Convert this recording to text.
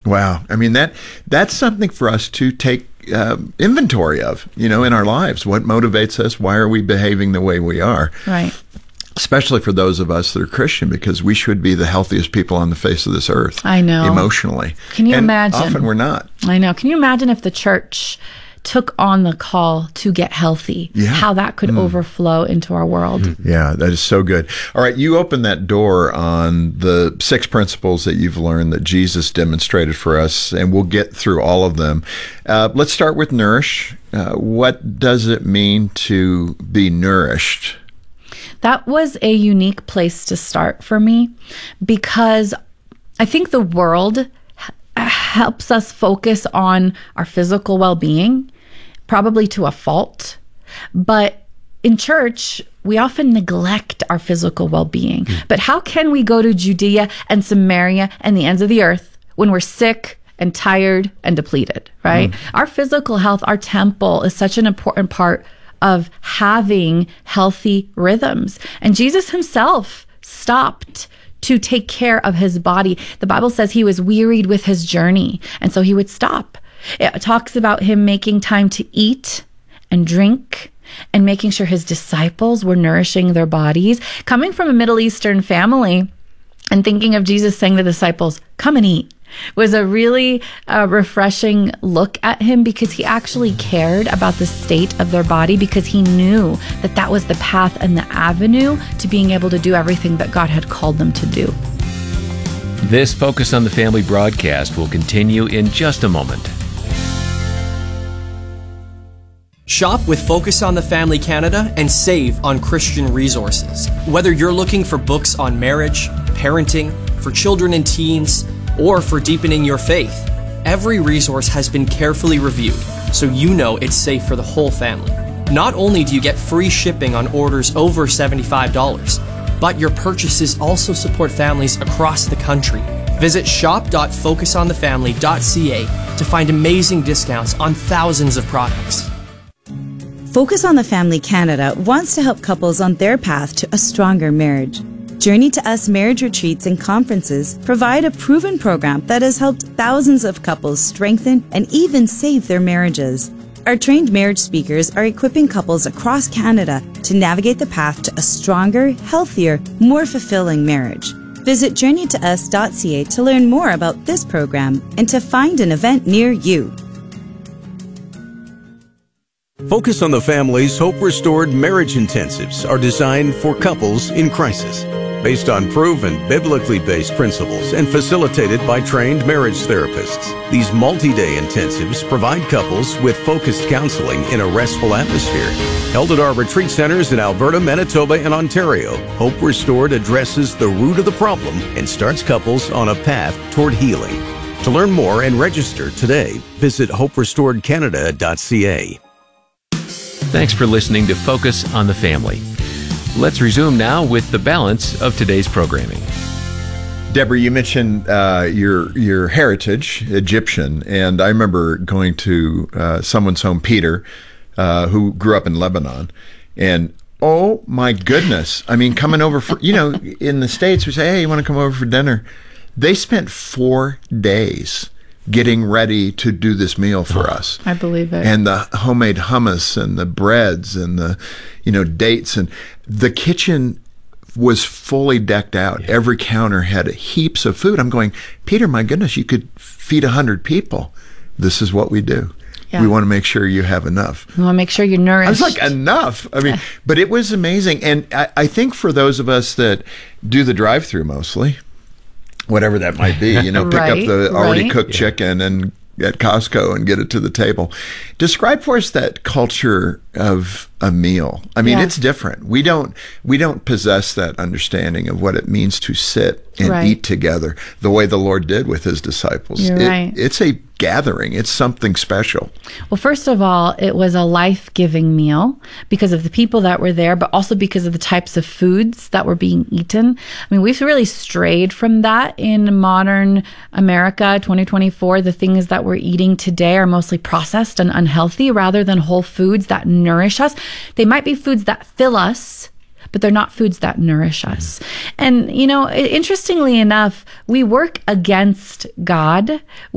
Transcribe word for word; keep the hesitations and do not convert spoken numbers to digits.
Wow. I mean, that that's something for us to take um, inventory of, you know, in our lives. What motivates us? Why are we behaving the way we are? Right. Especially for those of us that are Christian, because we should be the healthiest people on the face of this earth. I know. Emotionally. Can you and imagine? Often we're not. I know. Can you imagine if the church took on the call to get healthy, yeah. how that could mm. overflow into our world? Mm. Yeah, that is so good. All right, you opened that door on the six principles that you've learned that Jesus demonstrated for us, and we'll get through all of them. Uh, let's start with nourish. Uh, what does it mean to be nourished? That was a unique place to start for me, because I think the world h- helps us focus on our physical well-being, probably to a fault. But in church, we often neglect our physical well-being. Mm. But how can we go to Judea and Samaria and the ends of the earth when we're sick and tired and depleted, right? Mm. Our physical health, our temple, is such an important part of having healthy rhythms. And Jesus himself stopped to take care of his body. The Bible says he was wearied with his journey, and so he would stop. It talks about him making time to eat and drink and making sure his disciples were nourishing their bodies. Coming from a Middle Eastern family and thinking of Jesus saying to the disciples, "Come and eat," was a really uh, refreshing look at him, because he actually cared about the state of their body, because he knew that that was the path and the avenue to being able to do everything that God had called them to do. This Focus on the Family broadcast will continue in just a moment. Shop with Focus on the Family Canada and save on Christian resources. Whether you're looking for books on marriage, parenting, for children and teens, or for deepening your faith, every resource has been carefully reviewed, so you know it's safe for the whole family. Not only do you get free shipping on orders over seventy-five dollars, but your purchases also support families across the country. Visit shop dot focus on the family dot c a to find amazing discounts on thousands of products. Focus on the Family Canada wants to help couples on their path to a stronger marriage. Journey to Us marriage retreats and conferences provide a proven program that has helped thousands of couples strengthen and even save their marriages. Our trained marriage speakers are equipping couples across Canada to navigate the path to a stronger, healthier, more fulfilling marriage. Visit journey to us dot c a to learn more about this program and to find an event near you. Focus on the Family's Hope Restored Marriage Intensives are designed for couples in crisis. Based on proven, biblically based principles and facilitated by trained marriage therapists, these multi-day intensives provide couples with focused counseling in a restful atmosphere. Held at our retreat centers in Alberta, Manitoba, and Ontario, Hope Restored addresses the root of the problem and starts couples on a path toward healing. To learn more and register today, visit hope restored canada dot c a. Thanks for listening to Focus on the Family. Let's resume now with the balance of today's programming. Deborah, you mentioned uh, your your heritage, Egyptian, and I remember going to uh, someone's home, Peter, uh, who grew up in Lebanon, and oh my goodness, I mean, coming over for, you know, in the States, we say, hey, you want to come over for dinner? They spent four days getting ready to do this meal for us. I believe it. And the homemade hummus and the breads and the, you know, dates, and the kitchen was fully decked out. Yeah. Every counter had heaps of food. I'm going, Peter, my goodness, you could feed a hundred people. This is what we do. Yeah. We want to make sure you have enough. We want to make sure you're nourished. I was like, enough. I mean, but it was amazing. And I, I think for those of us that do the drive-through mostly, whatever that might be, you know, pick right, up the already right. cooked Yeah. chicken and at Costco and get it to the table. Describe for us that culture of a meal. I mean, Yeah. it's different. We don't we don't possess that understanding of what it means to sit and Right. eat together the way the Lord did with his disciples. You're It- right. It's a gathering. It's something special. Well, first of all, it was a life-giving meal because of the people that were there, but also because of the types of foods that were being eaten. I mean, we've really strayed from that in modern America, twenty twenty-four. The things that we're eating today are mostly processed and unhealthy rather than whole foods that nourish us. They might be foods that fill us, but they're not foods that nourish us. And, you know, interestingly enough, we work against God